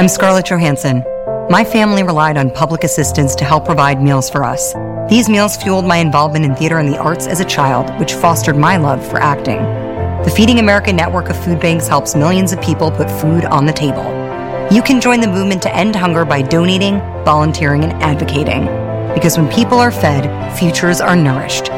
I'm Scarlett Johansson. My family relied on public assistance to help provide meals for us. These meals fueled my involvement in theater and the arts as a child, which fostered my love for acting. The Feeding America network of food banks helps millions of people put food on the table. You can join the movement to end hunger by donating, volunteering, and advocating. Because when people are fed, futures are nourished.